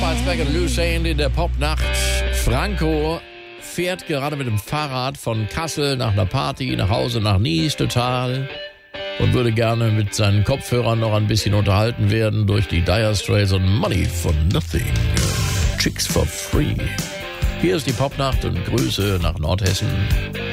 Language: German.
Arbeitsberg und Lou Saint in der Popnacht. Franco fährt gerade mit dem Fahrrad von Kassel nach einer Party, nach Hause, nach Nice total und würde gerne mit seinen Kopfhörern noch ein bisschen unterhalten werden durch die Dire Straits und Money for Nothing. Chicks for Free. Hier ist die Popnacht und Grüße nach Nordhessen.